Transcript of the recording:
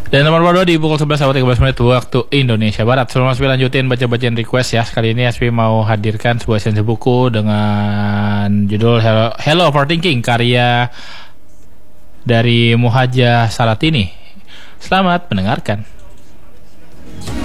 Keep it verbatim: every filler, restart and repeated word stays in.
Dan nomor dua di pukul sebelas tiga belas menit waktu Indonesia Barat. Sebelum Aspi lanjutin baca-bacaan request ya. Kali ini Aspi mau hadirkan sebuah esensi buku dengan judul Hello, Hello Overthinking, karya dari Muhajah Salatini. Selamat mendengarkan.